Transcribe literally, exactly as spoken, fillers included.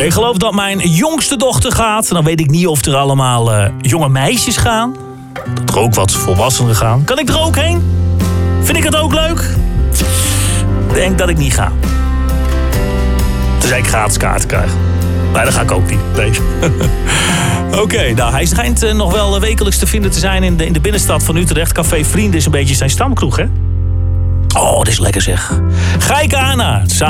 Ik geloof dat mijn jongste dochter gaat. Dan weet ik niet of er allemaal uh, jonge meisjes gaan. Dat er ook wat volwassenen gaan. Kan ik er ook heen? Vind ik het ook leuk? Ik denk dat ik niet ga. Tenzij ik gratis kaarten krijg. Nee, dat ga ik ook niet. Deze. Oké, okay, nou, hij schijnt uh, nog wel wekelijks te vinden te zijn in de, in de binnenstad van Utrecht. Café Vrienden is een beetje zijn stamkroeg, hè? Oh, dat is lekker zeg. Gijke Arnaert.